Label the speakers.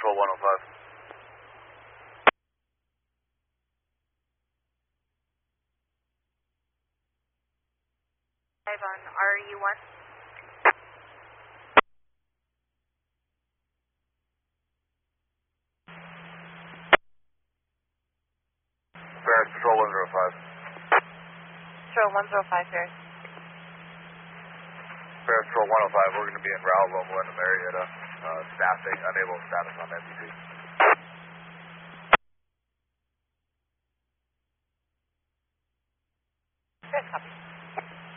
Speaker 1: Patrol 105.
Speaker 2: On RE1.
Speaker 1: Ferris, Patrol 105.
Speaker 2: Patrol 105 here.
Speaker 1: Ferris, Patrol 105, we're going to be in Raoul, Loma Linda, Marietta, staffing, unable status on NPC.